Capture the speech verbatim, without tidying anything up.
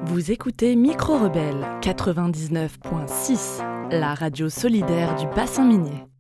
Vous écoutez Micro Rebelle quatre-vingt-dix-neuf point six, la radio solidaire du bassin minier.